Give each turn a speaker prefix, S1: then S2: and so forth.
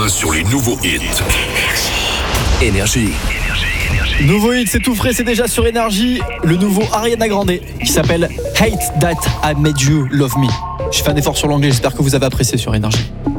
S1: point sur les nouveaux hits. Énergie.
S2: Nouveau hit, c'est tout frais, c'est déjà sur Énergie. Le nouveau Ariana Grande qui s'appelle Hate That I Made You Love Me. Je fais un effort sur l'anglais, j'espère que vous avez apprécié sur Énergie.